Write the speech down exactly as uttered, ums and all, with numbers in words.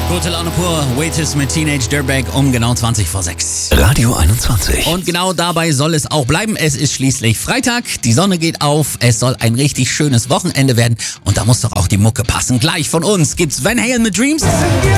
Gute Laune pur, Waitress mit Teenage Dirtbag um genau zwanzig vor sechs. Radio einundzwanzig. Und genau dabei soll es auch bleiben. Es ist schließlich Freitag, die Sonne geht auf, es soll ein richtig schönes Wochenende werden und da muss doch auch die Mucke passen. Gleich von uns gibt's Van Halen mit Dreams.